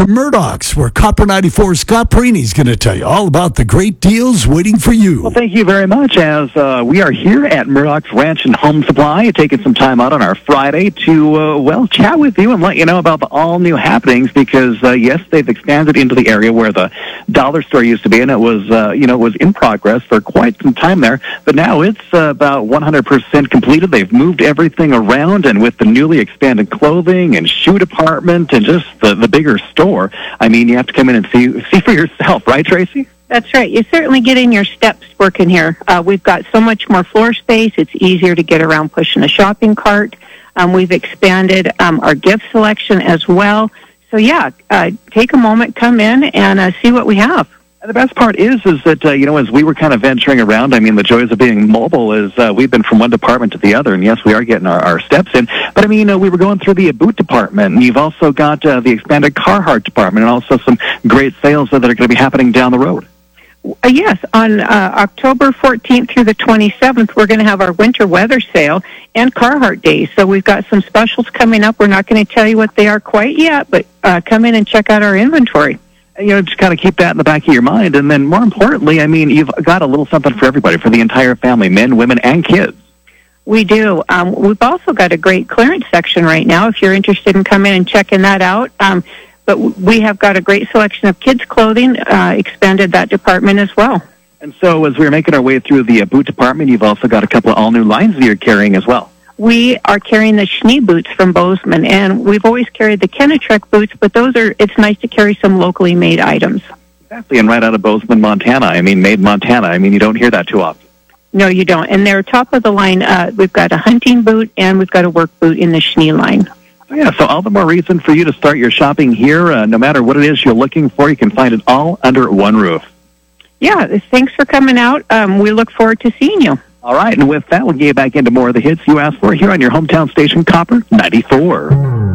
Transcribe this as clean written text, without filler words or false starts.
to Murdoch's, where Copper 94 Scott Perini is going to tell you all about the great deals waiting for you. Well, thank you very much. As we are here at Murdoch's Ranch and Home Supply, taking some time out on our Friday to, chat with you and let you know about the all-new happenings because, yes, they've expanded into the area where the dollar store used to be, and it was, it was in progress for quite some time there. But now it's about 100% completed. They've moved everything around, and with the newly expanded clothing and shoe department and just the bigger store, I mean, you have to come in and see for yourself, right, Tracy? That's right. You're certainly getting your steps working here. We've got so much more floor space. It's easier to get around pushing a shopping cart. We've expanded our gift selection as well. So, take a moment, come in, and see what we have. And the best part is that, as we were kind of venturing around, I mean, the joys of being mobile is we've been from one department to the other, and yes, we are getting our steps in. But, I mean, we were going through the boot department, and you've also got the expanded Carhartt department, and also some great sales that are going to be happening down the road. Yes, on October 14th through the 27th, we're going to have our winter weather sale and Carhartt Days. So we've got some specials coming up. We're not going to tell you what they are quite yet, but come in and check out our inventory. Just kind of keep that in the back of your mind. And then more importantly, I mean, you've got a little something for everybody, for the entire family, men, women, and kids. We do. We've also got a great clearance section right now if you're interested in coming and checking that out. But we have got a great selection of kids' clothing, expanded that department as well. And so as we're making our way through the boot department, you've also got a couple of all-new lines that you're carrying as well. We are carrying the Schnee boots from Bozeman, and we've always carried the Kenetrek boots, but it's nice to carry some locally made items. Exactly, and right out of Bozeman, Montana. I mean, made in Montana. I mean, you don't hear that too often. No, you don't. And they're top of the line. We've got a hunting boot, and we've got a work boot in the Schnee line. So all the more reason for you to start your shopping here. No matter what it is you're looking for, you can find it all under one roof. Yeah, thanks for coming out. We look forward to seeing you. All right, and with that, we'll get back into more of the hits you asked for here on your hometown station, Copper 94.